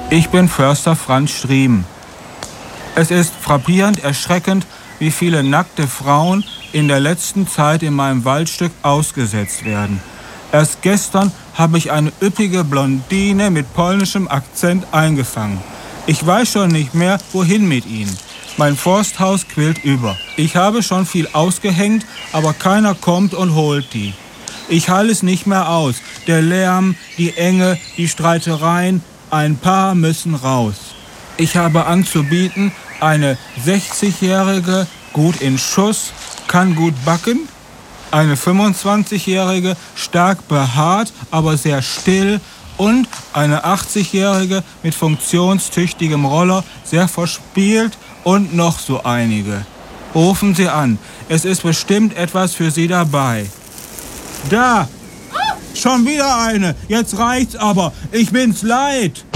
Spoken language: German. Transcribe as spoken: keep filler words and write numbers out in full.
Ich bin Förster Franz Striem. Es ist frappierend erschreckend, wie viele nackte Frauen in der letzten Zeit in meinem Waldstück ausgesetzt werden. Erst gestern habe ich eine üppige Blondine mit polnischem Akzent eingefangen. Ich weiß schon nicht mehr, wohin mit ihnen. Mein Forsthaus quillt über. Ich habe schon viel ausgehängt, aber keiner kommt und holt die. Ich halte es nicht mehr aus. Der Lärm, die Enge, die Streitereien, ein paar müssen raus. Ich habe anzubieten eine sechzigjährige, gut in Schuss, kann gut backen, eine fünfundzwanzigjährige, stark behaart, aber sehr still und eine achtzigjährige mit funktionstüchtigem Roller, sehr verspielt und noch so einige. Rufen Sie an, es ist bestimmt etwas für Sie dabei. Da! Schon wieder eine! Jetzt reicht's aber! Ich bin's leid!